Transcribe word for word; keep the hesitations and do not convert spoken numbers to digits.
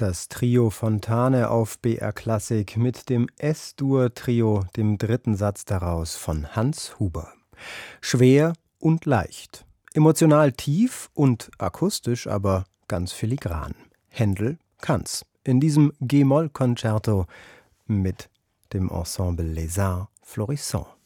Das Trio Fontane auf B R Klassik mit dem S-Dur-Trio, dem dritten Satz daraus von Hans Huber. Schwer und leicht, emotional tief und akustisch aber ganz filigran. Händel kann's in diesem G-Moll-Konzerto mit dem Ensemble Les Arts Florissants.